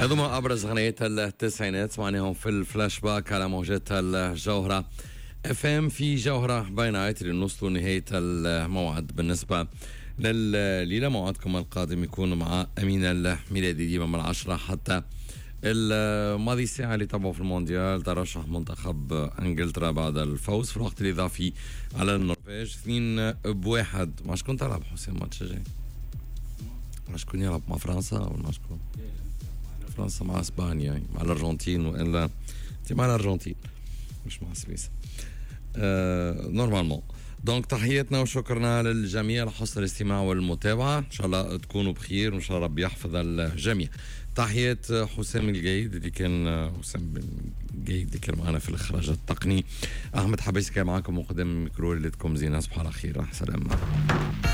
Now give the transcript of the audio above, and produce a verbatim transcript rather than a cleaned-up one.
هذوما أبرز غنيات التسعينات سمعناهم في الفلاش باك على موجات الجوهرة اف ام في جوهرة باي نايت اللي نوصلوا نهاية الموعد. بالنسبة لليلة موعدكم القادم يكون مع أمين الميلادي ديما من العشرة حتى الماضي ساعة اللي تابعوا في المونديال ترشح منتخب انجلترا بعد الفوز في الوقت الإضافي على النرويج اثنين بواحد. ما شكون تلعب حسين ماتش الجاي؟ ما شكون يلعب مع فرنسا ولا ما شكون؟ فرنسا مع اسبانيا مع الارجنتين والا مع الارجنتين مش مع سويسرا آه نورمالمون. دونك تحياتنا وشكرنا للجميع لحسن الاستماع والمتابعة. ان شاء الله تكونوا بخير وان شاء الله ربي يحفظ الجميع. تحيات حسام الجيد اللي كان حسام الجيد اللي كان معنا في الاخراج التقني. احمد حبيس كان معكم وقدام الميكرو. ليلتكم زينة، صباح الخير، سلام.